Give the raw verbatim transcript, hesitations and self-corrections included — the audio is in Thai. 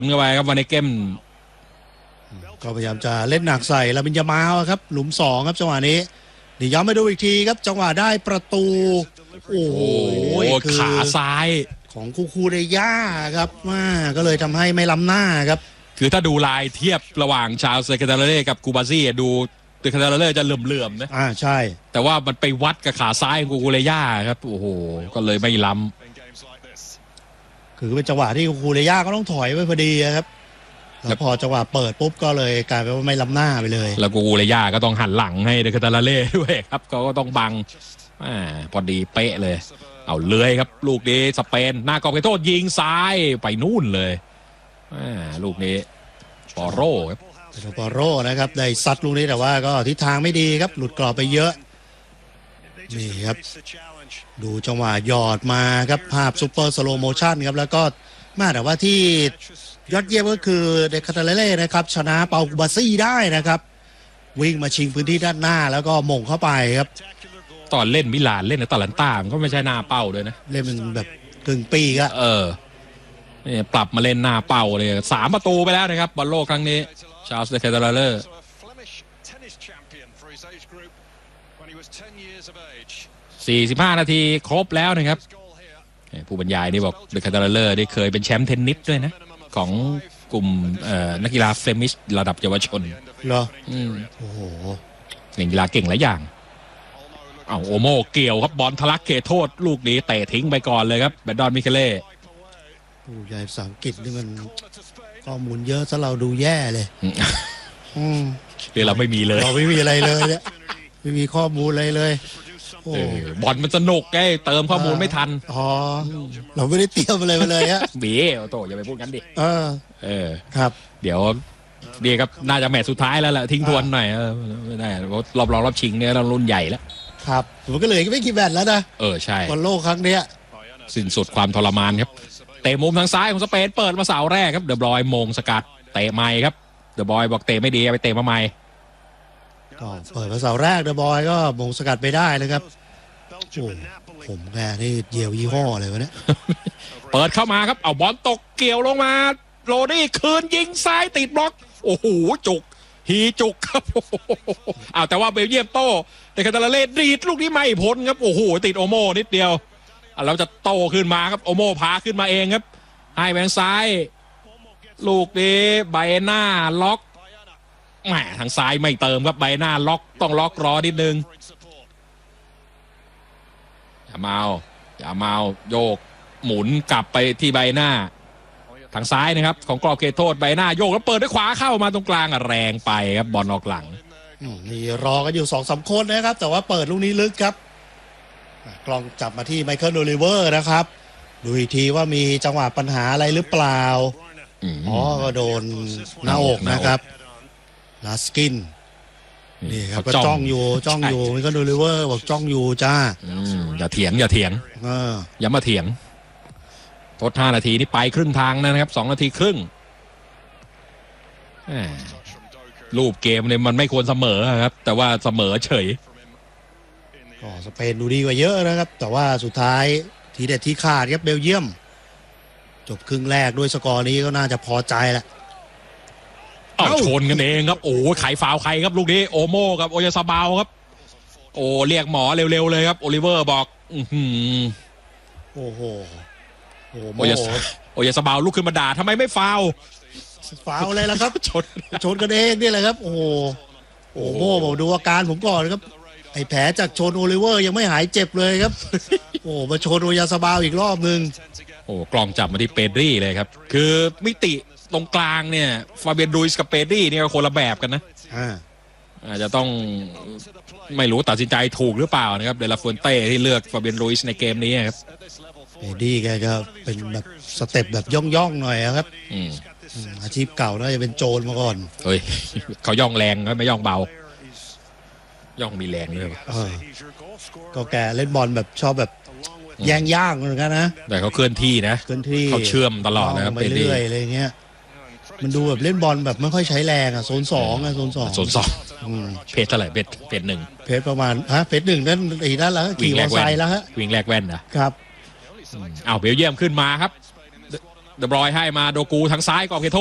เข้าไปครับวานเนเกมก็พยายามจะเล่นหนักใส่ลามินยามาลครับหลุมสองครับจังหวะนี้เดี๋ยวย้อนไปดูอีกทีครับจังหวะได้ประตูโอ้โหขาซ้ายของคูคูเรย่าครับว่าก็เลยทำให้ไม่ล้ำหน้าครับคือถ้าดูลายเทียบระหว่างชาวเซเกตาเล่กับกูบาซี่ดูเซเกตาเล่จะเหลื่อมๆนะอ่าใช่แต่ว่ามันไปวัดกับขาซ้ายของคูคูเรย่าครับโอ้โหก็เลยไม่ล้ำคือเป็นจังหวะที่คูคูเรย่าก็ต้องถอยไปพอดีครับแล้วพอจังหวะเปิดปุ๊บก็เลยกลายเป็นว่าไม่ล้ำหน้าไปเลยแล้วคูคูเรย่าก็ต้องหันหลังให้เซเกตาเล่ด้วยครับเขาก็ต้องบังอ่าพอดีเป๊ะเลยเอาเลื้อยครับลูกนี้สเปนหน้ากรอบเขตโทษยิงซ้ายไปนู่นเลยอ่าลูกนี้ปอโร่ครับปอโร่นะครับได้ซัดลูกนี้แต่ว่าก็ทิศทางไม่ดีครับหลุดกรอบไปเยอะนี่ครับดูจังหวะหยอดมาครับภาพซูเปอร์สโลโมชั่นครับแล้วก็มาแต่ว่าที่ยอดเยี่ยมก็คือเดคาตาเล่นะครับชนะเปากูบาซี่ได้นะครับวิ่งมาชิงพื้นที่ด้านหน้าแล้วก็มงเข้าไปครับตอนเล่นมิลานเล่นในตาลันต้ามันก็ไม่ใช่หน้าเป้าด้วยนะเล่นเป็นแบบกึ่งปีก็เออนี่ปรับมาเล่นหน้าเป้าเลยสามประตูไปแล้วนะครับบอลโลกครั้งนี้ชาร์ลส์เดคาตาเล่สี่สิบห้านาทีครบแล้วนะครับผู้บรรยายนี่บอกเดคาตาเล่ได้เคยเป็นแชมป์เทนนิสด้วยนะของกลุ่มนักกีฬาเฟมิชระดับเยาวชนเหรออืมโอ้โหเล่นกีฬาเก่งหลายอย่างเอาโอโมเกี่ยวครับบอลทะลักเขตโทษลูกนี้เตะทิ้งไปก่อนเลยครับแบดดอนมิเคเล่ผู้ใหญ่ภาษาอังกฤษนี่มันข้อมูลเยอะซะเราดูแย่เลยอืมเดี๋ยวเราไม่มีเลยเราไม่มีอะไรเลยเนี่ยไม่มีข้อมูลอะไรเลยบอลมันสนุกไงเติมข้อมูลไม่ทันอ๋อเราไม่ได้เตรียมอะไรมาเลยฮะบีโตอย่าไปพูดกันดิเออเออครับเดี๋ยวเดียครับน่าจะแมตช์สุดท้ายแล้วแหละทิ้งทวนหน่อยเออไม่ได้รอบรองรอบชิงเนี่ยเรารุ่นใหญ่แล้วครับผมก็เลยไม่กี่แมตช์แล้วนะเออใช่บอลโลกครั้งเนี้ยสิ้นสุดความทรมานครับเตะมุมทางซ้ายของสเปนเปิดมาเสาแรกครับเดอะบอยมงสกัดเตะใหม่ครับเดอะบอยบอกเตะไม่ดีไปเตะมาใหม่ก็เปิดมาเสาแรกเดอะบอยก็มงสกัดไปได้นะครับโอ้ผมแกนี่เยี่ยวยี่ห้อเลยวะเนี่ยเปิดเข้ามาครับเอาบอลตกเกี่ยวลงมาโรดี้คืนยิงซ้ายติดบล็อกโอ้โหจุกฮีจุกครับอ้าวแต่ว่าเบลเยียมโต้แต่คาตาเล่ดีดลูกนี้ไม่พ้นครับโอ้โหติดโอโมนิดเดียวเราจะโตขึ้นมาครับโอโมพาขึ้นมาเองครับให้แบงซ้ายลูกนี้ไบหน้าล็อกแหมทางซ้ายไม่เติมครับไบหน้าล็อกต้องล็อกรอนิดนึงอย่าเมาอย่าเมาโยกหมุนกลับไปที่ใบหน้าทางซ้ายนะครับของกรอบเขตโทษใบหน้าโยกแล้วเปิดด้วยขวาเข้ามาตรงกลางแรงไปครับบอลออกหลังนี่รอกันอยู่ สองสาม คนนะครับแต่ว่าเปิดลูกนี้ลึกครับกล้องจับมาที่ไมเคิลโอลิเวอร์นะครับดูอีกทีว่ามีจังหวะปัญหาอะไรหรือเปล่าอ๋อก็โดนหน้าอกนะครับลาสกินนี่ครับก็จ้องอยู่จ้องอยู่ไมเคิลโอลิเวอร์บอกจ้องอยู่จ้าอย่าเถียงอย่าเถียงอย่ามาเถียงทดห้านาทีนี่ไปครึ่งทางนะครับสองนาทีครึ่งรูปเกมเนี่ยมันไม่ควรเสมอครับแต่ว่าเสมอเฉยก็สเปนดูดีกว่าเยอะนะครับแต่ว่าสุดท้ายทีเด็ดที่ขาดครับเบลเยียมจบครึ่งแรกด้วยสกอร์นี้ก็น่าจะพอใจแหละเอาชนกันเองครับโอ้ไขฟาวใครครับลูกนี้โอโมกับโอยาซาบาวครับโอ้เรียกหมอเร็วๆเลยครับโอลิเวอร์บอกอือโอ้โหโอ้ยโอ้ยสบาวลุกขึ้นมาด่าทำไมไม่ฟาวฟาวอะไรล่ะครับชนชนกันเองนี่แหละครับโอ้โหโอ้โหบอกดูอาการผมก่อนครับไอ้แผลจากชนโอลิเวอร์ยังไม่หายเจ็บเลยครับโอ้มาชนโอยาซาบาวอีกรอบนึงโอ้กลองจับมาที่เปดรี่เลยครับคือมิติตรงกลางเนี่ยฟาเบียนดูอิสกับเปดรี่เนี่ยคนละแบบกันนะอาจจะต้องไม่รู้ตัดสินใจถูกหรือเปล่านะครับเดลาฟูนเต้ที่เลือกฟาเบียนดูอิสในเกมนี้ครับเอ็ดดี้แกก็เป็นแบบสเต็ปแบบย่องๆหน่อยครับอาชีพเก่าน่าจะเป็นโจรมาก่อนเฮ้ยเขาย่องแรงก็ไม่ย่องเบาย่องมีแรงเลยก็แกเล่นบอลแบบชอบแบบแย่งย่างเหมือนกันนะแต่เขาเคลื่อนที่นะเคลื่อนที่เขาเชื่อมตลอดนะครับไปเรื่อยอะไรเงี้ยมันดูแบบเล่นบอลแบบไม่ค่อยใช้แรงอ่ะโซนสองอ่ะโซนสองโซนสองเพจเท่าไหร่เพจเพจหนึ่งเพจประมาณฮะเพจหนึ่งนั่นอีนั่นแล้วขี่มอเตอร์ไซค์แล้วฮะวิ่งแลกแว่นนะครับเอาเบลเยียมขึ้นมาครับเดบรอยให้มาโดกูทางซ้ายกรอบเขตโทษ